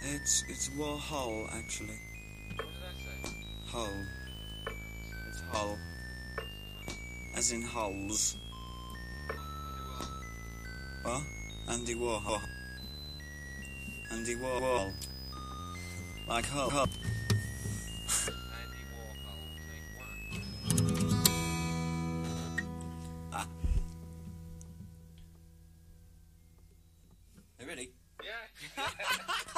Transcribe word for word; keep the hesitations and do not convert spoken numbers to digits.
It's it's Warhol actually. What did I say? Hull. It's Hull. As in hulls. What? Andy Warhol. Andy Warhol. Like Hull. Hull.